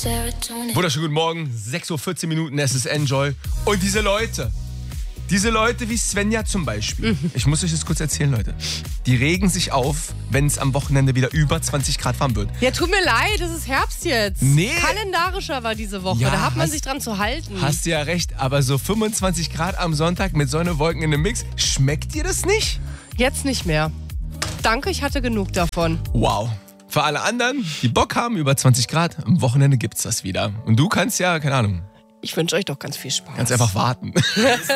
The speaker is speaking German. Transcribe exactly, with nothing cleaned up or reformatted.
Wunderschönen guten Morgen, sechs Uhr vierzehn Minuten, es ist Enjoy. Und diese Leute, diese Leute wie Svenja zum Beispiel, mhm. ich muss euch das kurz erzählen, Leute, die regen sich auf, wenn es am Wochenende wieder über zwanzig Grad warm wird. Ja, tut mir leid, es ist Herbst jetzt. Nee. Kalendarischer war diese Woche, Ja, da hat man hast- sich dran zu halten. Hast du ja recht, aber so fünfundzwanzig Grad am Sonntag mit Sonne-Wolken in einem Mix, schmeckt dir das nicht? Jetzt nicht mehr. Danke, ich hatte genug davon. Wow. Für alle anderen, die Bock haben, über zwanzig Grad, am Wochenende gibt's das wieder. Und du kannst ja, keine Ahnung, Ich wünsche euch doch ganz viel Spaß. ganz einfach warten.